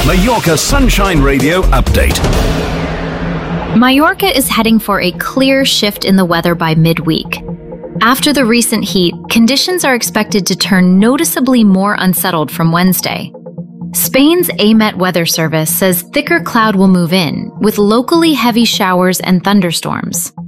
Mallorca Sunshine Radio update. Mallorca is heading for a clear shift in the weather by midweek. After the recent heat, conditions are expected to turn noticeably more unsettled from Wednesday. Spain's AMET weather service says thicker cloud will move in, with locally heavy showers and thunderstorms.